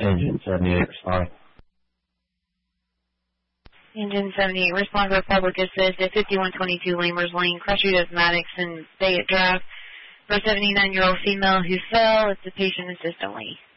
Engine 78 responding. Engine 78, respond for public assist at 5122 Lamers Lane, Crusher Asthmatics and Bay at Draft for a 79-year-old female who fell. It's a patient assist only.